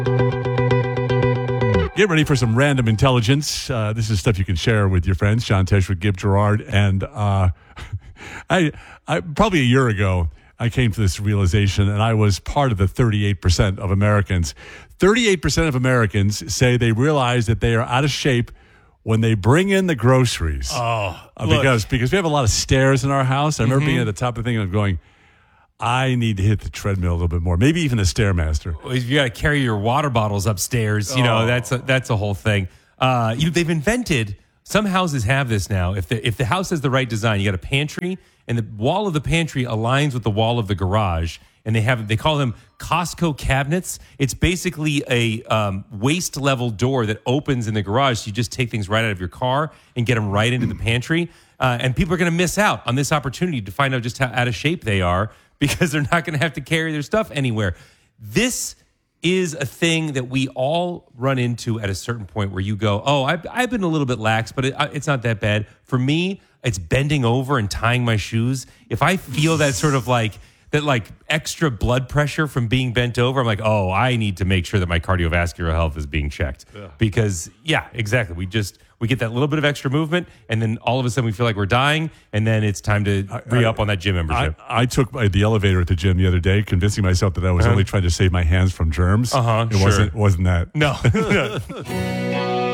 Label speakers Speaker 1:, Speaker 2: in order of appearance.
Speaker 1: Get ready for some random intelligence. This is stuff you can share with your friends. John Tesh with Gib Gerard. And I probably a year ago, I came to this realization, and I was part of the 38% of Americans. 38% of Americans say they realize that they are out of shape when they bring in the groceries. Because we have a lot of stairs in our house. I remember being at the top of the thing and going, I need to hit the treadmill a little bit more, maybe even a Stairmaster.
Speaker 2: You got to carry your water bottles upstairs. You know, that's a whole thing. They've invented, some houses have this now. If the house has the right design, you got a pantry, and the wall of the pantry aligns with the wall of the garage, and they call them Costco cabinets. It's basically a waist level door that opens in the garage. So you just take things right out of your car and get them right into the pantry. And people are going to miss out on this opportunity to find out just how out of shape they are, because they're not going to have to carry their stuff anywhere. This is a thing that we all run into at a certain point where you go, oh, I've been a little bit lax, but it's not that bad. For me, it's bending over and tying my shoes. If I feel that sort of like extra blood pressure from being bent over, I'm like, oh, I need to make sure that my cardiovascular health is being checked. Yeah. Because, yeah, exactly. We get that little bit of extra movement, and then all of a sudden we feel like we're dying, and then it's time to re-up on that gym membership.
Speaker 1: I took the elevator at the gym the other day, convincing myself that I was only trying to save my hands from germs.
Speaker 2: It
Speaker 1: wasn't that.
Speaker 2: No.